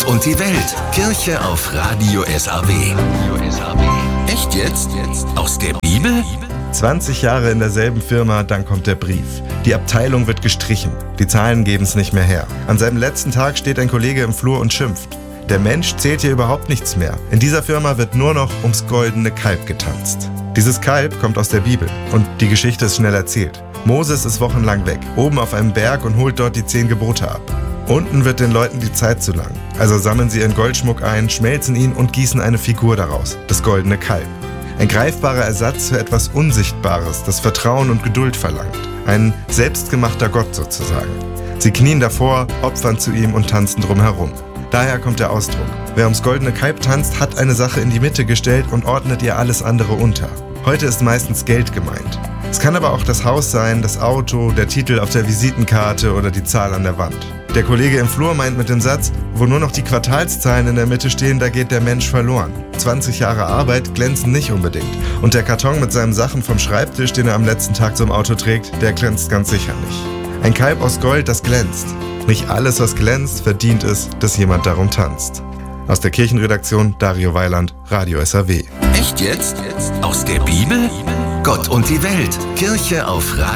und die Welt. Kirche auf Radio SAW. Echt jetzt? Aus der Bibel? 20 Jahre in derselben Firma, dann kommt der Brief. Die Abteilung wird gestrichen. Die Zahlen geben es nicht mehr her. An seinem letzten Tag steht ein Kollege im Flur und schimpft. Der Mensch zählt hier überhaupt nichts mehr. In dieser Firma wird nur noch ums goldene Kalb getanzt. Dieses Kalb kommt aus der Bibel und die Geschichte ist schnell erzählt. Moses ist wochenlang weg, oben auf einem Berg und holt dort die 10 Gebote ab. Unten wird den Leuten die Zeit zu lang. Also sammeln sie ihren Goldschmuck ein, schmelzen ihn und gießen eine Figur daraus, das goldene Kalb. Ein greifbarer Ersatz für etwas Unsichtbares, das Vertrauen und Geduld verlangt. Ein selbstgemachter Gott sozusagen. Sie knien davor, opfern zu ihm und tanzen drumherum. Daher kommt der Ausdruck. Wer ums goldene Kalb tanzt, hat eine Sache in die Mitte gestellt und ordnet ihr alles andere unter. Heute ist meistens Geld gemeint. Es kann aber auch das Haus sein, das Auto, der Titel auf der Visitenkarte oder die Zahl an der Wand. Der Kollege im Flur meint mit dem Satz, wo nur noch die Quartalszahlen in der Mitte stehen, da geht der Mensch verloren. 20 Jahre Arbeit glänzen nicht unbedingt. Und der Karton mit seinen Sachen vom Schreibtisch, den er am letzten Tag zum Auto trägt, der glänzt ganz sicher nicht. Ein Kalb aus Gold, das glänzt. Nicht alles, was glänzt, verdient es, dass jemand darum tanzt. Aus der Kirchenredaktion Dario Weiland, Radio SAW. Echt jetzt? Aus der Bibel? Gott und die Welt. Kirche auf Radio